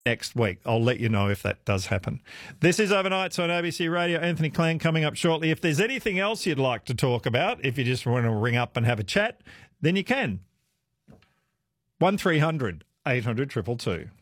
next week. I'll let you know if that does happen. This is Overnights on ABC Radio. Anthony Clang coming up shortly. If there's anything else you'd like to talk about, if you just want to ring up and have a chat, then you can. 1300 800 222.